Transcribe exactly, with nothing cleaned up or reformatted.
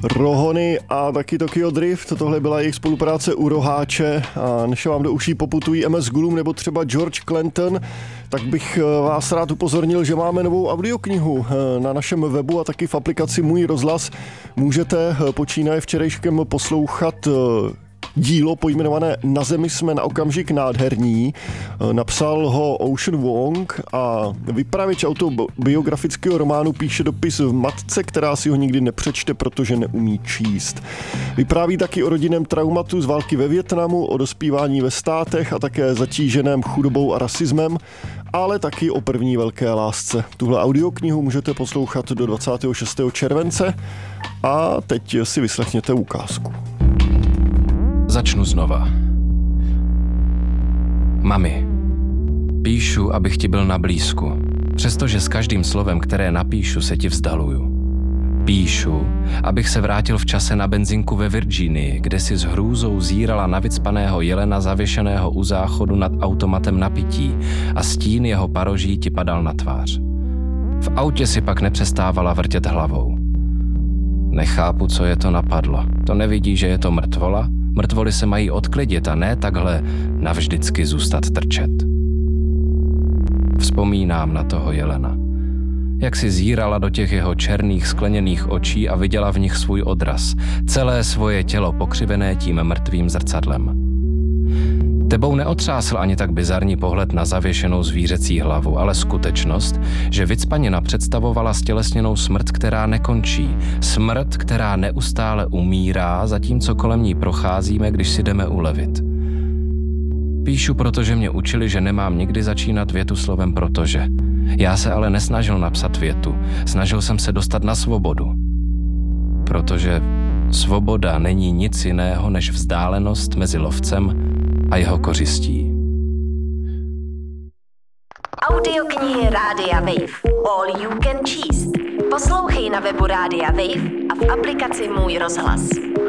Rohony a taky Tokyo Drift, tohle byla jejich spolupráce u roháče a než vám do uší poputují M S Gloom nebo třeba George Clinton, tak bych vás rád upozornil, že máme novou audioknihu na našem webu a taky v aplikaci Můj rozhlas. Můžete počínaje včerejškem poslouchat dílo pojmenované Na zemi jsme na okamžik nádherní. Napsal ho Ocean Wong a vypravěč autobiografického románu píše dopis v matce, která si ho nikdy nepřečte, protože neumí číst. Vypráví taky o rodinném traumatu z války ve Vietnamu, o dospívání ve státech a také zatíženém chudobou a rasismem, ale taky o první velké lásce. Tuhle audioknihu můžete poslouchat do dvacátého šestého července a teď si vyslechněte ukázku. Začnu znova. Mami, píšu, abych ti byl na blízku, přestože s každým slovem, které napíšu, se ti vzdaluju. Píšu, abych se vrátil v čase na benzinku ve Virginii, kde si s hrůzou zírala na vycpaného jelena zavěšeného u záchodu nad automatem na pití a stín jeho paroží ti padal na tvář. V autě si pak nepřestávala vrtět hlavou. Nechápu, co je to napadlo. To nevidí, že je to mrtvola? Mrtvoly se mají odklidit a ne takhle navždycky zůstat trčet. Vzpomínám na toho jelena. Jak si zírala do těch jeho černých skleněných očí a viděla v nich svůj odraz. Celé svoje tělo pokřivené tím mrtvým zrcadlem. Tebou neotřásl ani tak bizarní pohled na zavěšenou zvířecí hlavu, ale skutečnost, že vycpanina představovala stělesněnou smrt, která nekončí. Smrt, která neustále umírá, zatímco kolem ní procházíme, když si jdeme ulevit. Píšu, protože mě učili, že nemám nikdy začínat větu slovem protože. Já se ale nesnažil napsat větu, snažil jsem se dostat na svobodu. Protože svoboda není nic jiného než vzdálenost mezi lovcem a jeho kořistí. Audioknihy Rádia Wave. All you can číst. Poslouchej na webu Rádia Wave a v aplikaci Můj rozhlas.